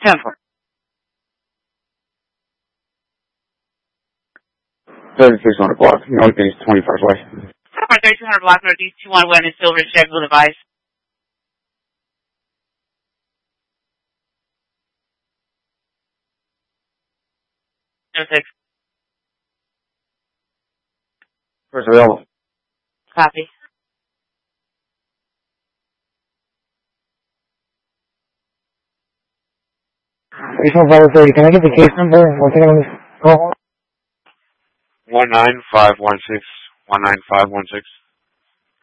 10-4. 3600 block, Northeast 21st Way. 3200 block, Northeast 21 West in Silver, schedule device. No 6. First available. Copy. 30, can I get the case number? One thing on this call? 19516. 19516.